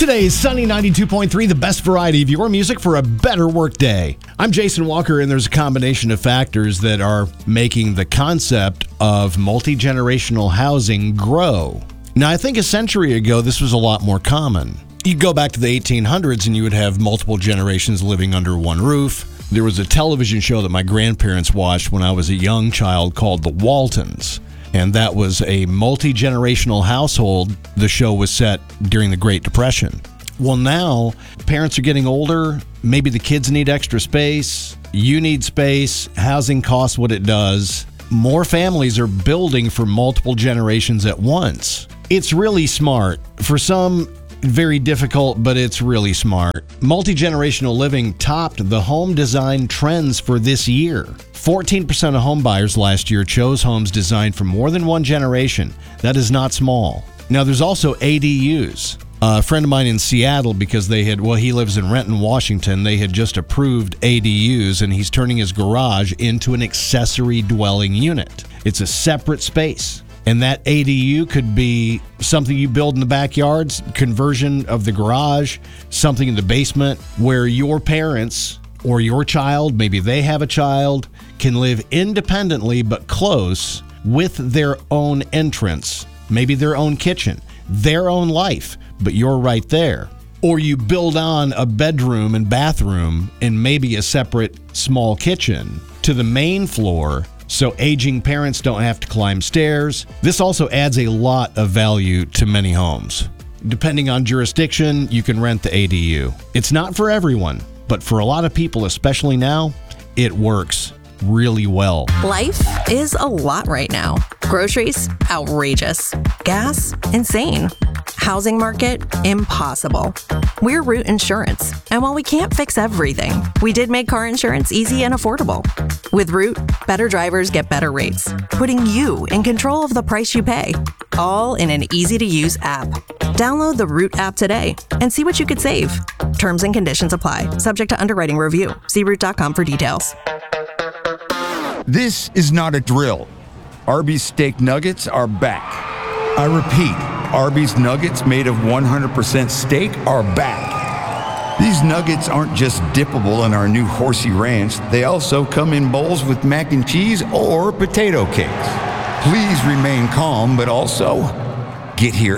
Today's Sunny 92.3, the best variety of your music for a better workday. I'm Jason Walker, and there's a combination of factors that are making the concept of multi-generational housing grow. Now, I think a century ago, this was a lot more common. You go back to the 1800s and you would have multiple generations living under one roof. There was a television show that my grandparents watched when I was a young child called The Waltons. And that was a multi-generational household. The show was set during the Great Depression. Well, now parents are getting older. Maybe the kids need extra space. You need space. Housing costs what it does. More families are building for multiple generations at once. It's really smart. For some, very difficult, but it's really smart. Multi-generational living topped the home design trends for this year. 14% of home buyers last year chose homes designed for more than one generation. That is not small. Now, there's also ADUs. A friend of mine in Seattle, because he lives in Renton, Washington, they had just approved ADUs, and he's turning his garage into an accessory dwelling unit. It's a separate space. And that ADU could be something you build in the backyards, conversion of the garage, something in the basement where your parents or your child, maybe they have a child, can live independently but close with their own entrance, maybe their own kitchen, their own life, but you're right there. Or you build on a bedroom and bathroom and maybe a separate small kitchen to the main floor, so aging parents don't have to climb stairs. This also adds a lot of value to many homes. Depending on jurisdiction, you can rent the ADU. It's not for everyone, but for a lot of people, especially now, it works really well. Life is a lot right now. Groceries, outrageous. Gas, insane. Housing market, impossible. We're Root Insurance, and while we can't fix everything, we did make car insurance easy and affordable. With Root, better drivers get better rates, putting you in control of the price you pay, all in an easy-to-use app. Download the Root app today and see what you could save. Terms and conditions apply, subject to underwriting review. See Root.com for details. This is not a drill. Arby's steak nuggets are back. I repeat, Arby's nuggets made of 100% steak are back. These nuggets aren't just dippable in our new Horsey Ranch, they also come in bowls with mac and cheese or potato cakes. Please remain calm, but also get here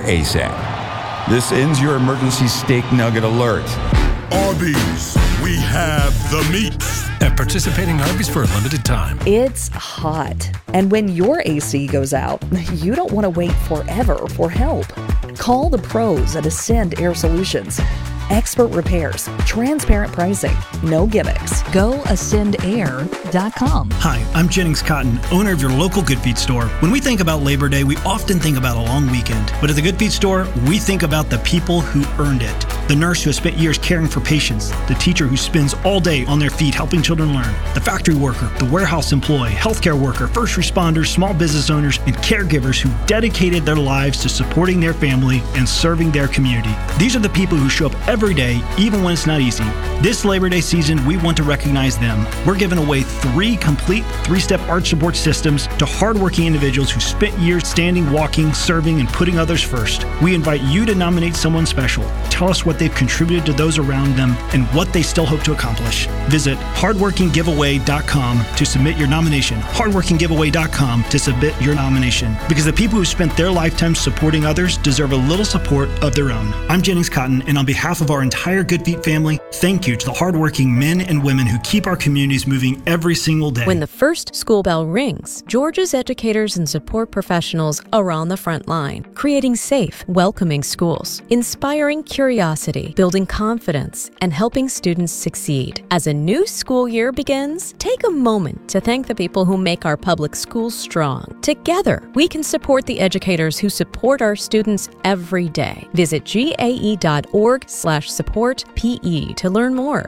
ASAP. This ends your emergency steak nugget alert. Arby's, we have the meats. At participating Arby's for a limited time. It's hot, and when your AC goes out, you don't want to wait forever for help. Call the pros at Ascend Air Solutions. Expert repairs, transparent pricing, no gimmicks. Go ascendair.com. Hi, I'm Jennings Cotton, owner of your local Good Feet store. When we think about Labor Day, we often think about a long weekend. But at the Good Feet store, we think about the people who earned it. The nurse who has spent years caring for patients, the teacher who spends all day on their feet helping children learn, the factory worker, the warehouse employee, healthcare worker, first responders, small business owners, and caregivers who dedicated their lives to supporting their family and serving their community. These are the people who show up every day, even when it's not easy. This Labor Day season, we want to recognize them. We're giving away 3 complete 3-step arch support systems to hardworking individuals who spent years standing, walking, serving, and putting others first. We invite you to nominate someone special. Tell us what they've contributed to those around them and what they still hope to accomplish. Visit hardworkinggiveaway.com to submit your nomination. hardworkinggiveaway.com to submit your nomination. Because the people who spent their lifetime supporting others deserve a little support of their own. I'm Jennings Cotton, and on behalf of our entire Good Feet family, thank you to the hardworking men and women who keep our communities moving every single day. When the first school bell rings, Georgia's educators and support professionals are on the front line, creating safe, welcoming schools, inspiring curiosity, building confidence, and helping students succeed. As a new school year begins, take a moment to thank the people who make our public schools strong. Together, we can support the educators who support our students every day. Visit gae.org/support-PE to learn more.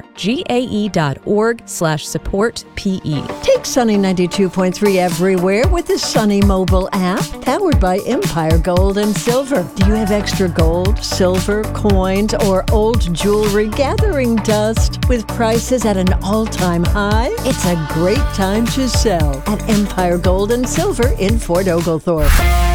gae.org/support-PE. Take Sunny 92.3 everywhere with the Sunny mobile app, powered by Empire Gold and Silver. Do you have extra gold, silver, coins, or old jewelry gathering dust with prices at an all-time high? It's a great time to sell at Empire Gold and Silver in Fort Oglethorpe.